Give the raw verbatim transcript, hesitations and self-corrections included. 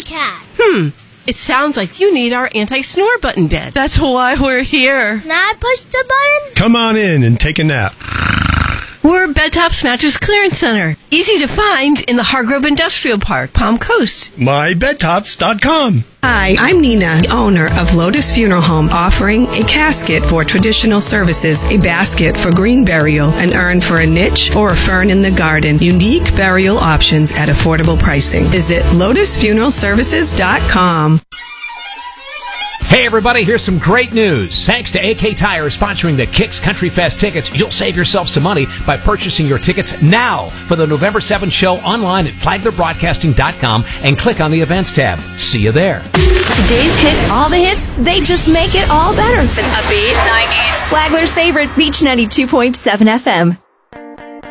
the cat. Hmm. It sounds like you need our anti-snore button bed. That's why we're here. Can I push the button? Come on in and take a nap. We're Bedtops Mattress Clearance Center. Easy to find in the Hargrove Industrial Park, Palm Coast. my bed tops dot com. Hi, I'm Nina, the owner of Lotus Funeral Home, offering a casket for traditional services, a basket for green burial, an urn for a niche, or a fern in the garden. Unique burial options at affordable pricing. Visit lotus funeral services dot com. Hey everybody, here's some great news. Thanks to A K Tire sponsoring the Kicks Country Fest tickets, you'll save yourself some money by purchasing your tickets now for the November seventh show online at flagler broadcasting dot com and click on the events tab. See you there. Today's hits, all the hits, they just make it all better. It's upbeat, nineties. Flagler's favorite, Beach ninety-two point seven F M.